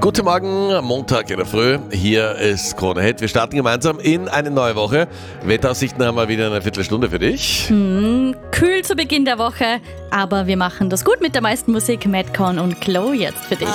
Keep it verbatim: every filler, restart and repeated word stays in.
Guten Morgen, Montag in der Früh. Hier ist Krone Hit. Wir starten gemeinsam in eine neue Woche. Wetteraussichten haben wir wieder eine Viertelstunde für dich. Hm, kühl zu Beginn der Woche, aber wir machen das gut mit der meisten Musik. Madcon und Chloe jetzt für dich.